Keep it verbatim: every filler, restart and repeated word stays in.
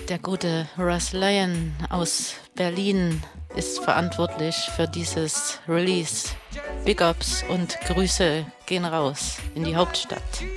Der gute Russ Lyon aus Berlin ist verantwortlich für dieses Release. Big Ups und Grüße gehen raus in die Hauptstadt.